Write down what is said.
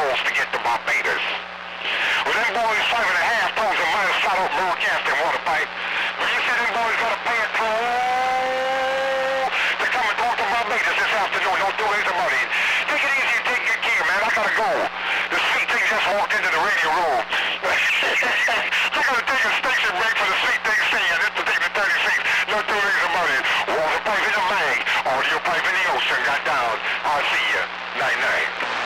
supposed to get to Barbados. Well, them boys 5.5 miles south of Merle Gaston water pipe. But you said them boys got to pay a toll to come and talk to Barbados this afternoon. Don't do it money. Take it easy and take good care, man. I gotta go. The sweet thing just walked into the radio room. They're gonna take a station break for the sweet thing saying this to take the 36. No 2 days of money. Water pipe in the mag. Audio pipe in the ocean got down. I'll see you. Night night.